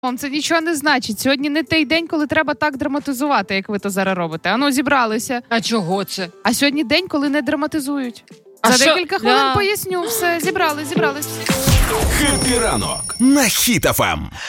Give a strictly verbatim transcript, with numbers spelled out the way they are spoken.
Це нічого не значить. Сьогодні не той день, коли треба так драматизувати, як ви то зараз робите. Ану, зібралися. А чого це? А сьогодні день, коли не драматизують. А За що? декілька хвилин Да. поясню. Все, зібрались, зібрались. Хеппі ранок на Хіт еф ем.